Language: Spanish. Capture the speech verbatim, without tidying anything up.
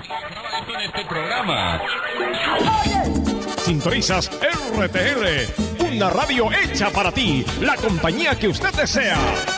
En este programa. Sintonizas R T R, una radio hecha para ti, la compañía que usted desea.